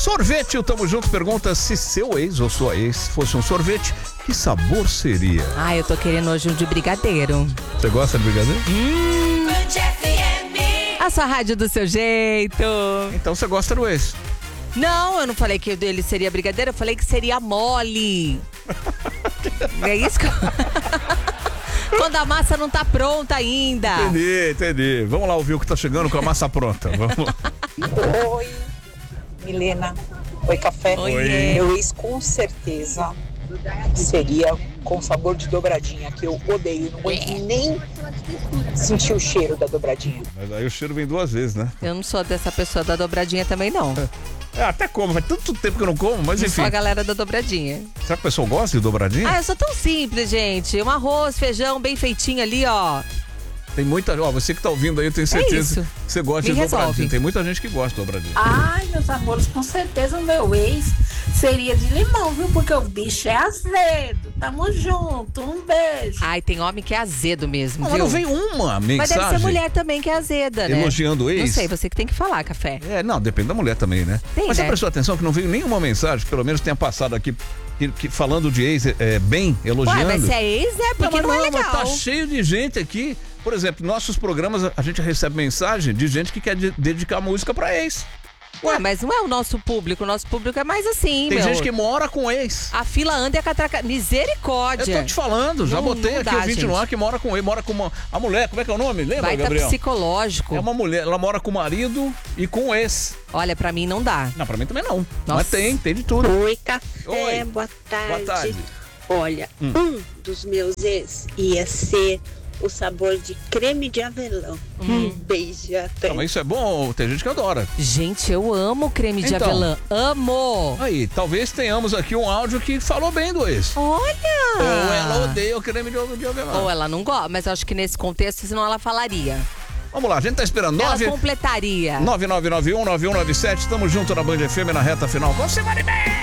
Sorvete, o Tamo Junto pergunta se seu ex ou sua ex fosse um sorvete, que sabor seria? Ah, eu tô querendo hoje um de brigadeiro. Você gosta de brigadeiro? A sua rádio do seu jeito. Então você gosta do ex. Não, eu não falei que o dele seria brigadeiro, eu falei que seria mole. É isso que Quando a massa não tá pronta ainda. Entendi. Vamos lá ouvir o que tá chegando com a massa pronta. Vamos. Oi, Milena. Oi, Café. Oi. Meu ex com certeza seria com sabor de dobradinha, que eu odeio. Não aguento nem sentir o cheiro da dobradinha. Mas aí o cheiro vem duas vezes, né? Eu não sou dessa pessoa da dobradinha também, não. Até como, faz tanto tempo que eu não como, mas Não enfim. sou a galera da dobradinha. Será que o pessoal gosta de dobradinha? Ah, eu sou tão simples, gente. Um arroz, feijão, bem feitinho ali, ó. Tem muita... Ó, você que tá ouvindo aí, eu tenho certeza isso. que você gosta Me de dobradinha. resolve. Tem muita gente que gosta de dobradinha. Ai, meus amores, com certeza o meu ex seria de limão, viu? Porque o bicho é azedo. Tamo junto, um beijo. Ai, tem homem que é azedo mesmo, Mas viu? não vem uma mensagem Mas deve ser mulher também que é azeda, né? elogiando o ex? Não sei, você que tem que falar, Café. Não, depende da mulher também, né? Tem, Mas você né? prestou atenção que não veio nenhuma mensagem, pelo menos tenha passado aqui, que falando de ex, bem, elogiando. Ué, mas se é ex, né? Porque não é mas legal. tá cheio de gente aqui. Por exemplo, nossos programas, a gente recebe mensagem de gente que quer dedicar música pra ex. Ué, mas não é o nosso público é mais assim, Tem meu. gente que mora com ex. A fila anda e a catraca... Misericórdia. Eu tô te falando, já Não, botei não aqui dá, o vídeo no gente. ar que mora com ele, mora com a mulher, como é que é o nome? Lembra, Vai tá Gabriel? psicológico. É uma mulher, ela mora com o marido e com o ex. Olha, pra mim não dá. Não, pra mim também não. Nossa. Mas tem de tudo. Oi, Café, Oi. boa tarde. Boa tarde. Olha, um dos meus ex ia ser o sabor de creme de avelã. Beijo até. Não, mas isso é bom, tem gente que adora. Gente, eu amo creme de Então. avelã. Amo! Aí, talvez tenhamos aqui um áudio que falou bem do ex. Olha! Ou ela odeia o creme de avelã. Ou ela não gosta, mas eu acho que nesse contexto, senão ela falaria. Vamos lá, a gente tá esperando. Ela completaria. 9991-9197. Tamo junto na Band FM na reta final. Com Simone Bem!